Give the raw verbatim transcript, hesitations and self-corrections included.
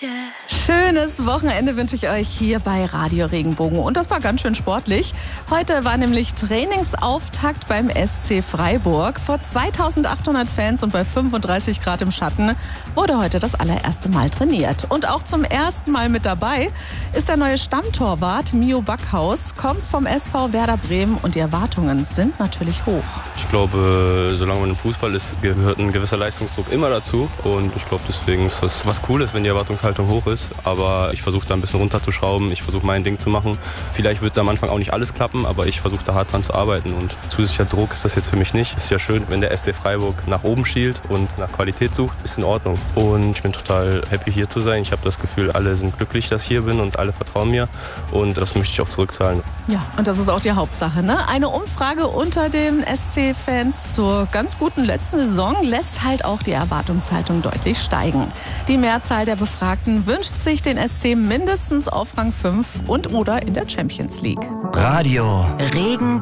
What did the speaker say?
Kirche. Schönes Wochenende wünsche ich euch hier bei Radio Regenbogen. Und das war ganz schön sportlich. Heute war nämlich Trainingsauftakt beim S C Freiburg. Vor zweitausendachthundert Fans und bei fünfunddreißig Grad im Schatten wurde heute das allererste Mal trainiert. Und auch zum ersten Mal mit dabei ist der neue Stammtorwart Mio Backhaus. Kommt vom S V Werder Bremen und die Erwartungen sind natürlich hoch. Ich glaube, solange man im Fußball ist, gehört ein gewisser Leistungsdruck immer dazu. Und ich glaube, deswegen ist das was Cooles, wenn die Erwartungshaltung hoch ist. Aber ich versuche da ein bisschen runterzuschrauben. Ich versuche mein Ding zu machen. Vielleicht wird da am Anfang auch nicht alles klappen, aber ich versuche da hart dran zu arbeiten. Und zusätzlicher Druck ist das jetzt für mich nicht. Es ist ja schön, wenn der S C Freiburg nach oben schielt und nach Qualität sucht, ist in Ordnung. Und ich bin total happy, hier zu sein. Ich habe das Gefühl, alle sind glücklich, dass ich hier bin und alle vertrauen mir. Und das möchte ich auch zurückzahlen. Ja, und das ist auch die Hauptsache, ne? Eine Umfrage unter den S C-Fans zur ganz guten letzten Saison lässt halt auch die Erwartungshaltung deutlich steigen. Die Mehrzahl der Befragten wünscht sich den S C mindestens auf Rang fünf und oder in der Champions League. Radio Regenbogen.